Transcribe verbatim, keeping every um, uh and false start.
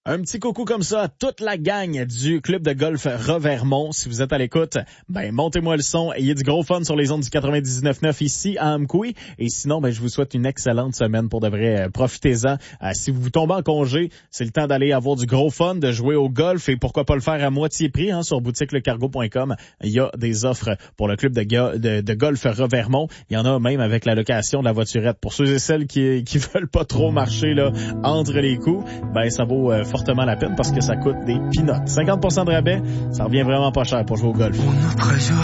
Un petit coucou comme ça à toute la gang du club de golf Revermont. Si vous êtes à l'écoute, ben montez-moi le son. Ayez du gros fun sur les ondes du quatre-vingt-dix-neuf neuf ici à Amqui. Et sinon, ben je vous souhaite une excellente semaine pour de vrai. Profitez-en. Euh, si vous tombez en congé, c'est le temps d'aller avoir du gros fun, de jouer au golf et pourquoi pas le faire à moitié prix hein, sur boutique le cargo point com. Il y a des offres pour le club de, go- de, de golf Revermont. Il y en a même avec la location de la voiturette. Pour ceux et celles qui qui veulent pas trop marcher là entre les coups, ben ça vaut euh, fortement la peine parce que ça coûte des peanuts. cinquante pour cent de rabais, ça revient vraiment pas cher pour jouer au golf.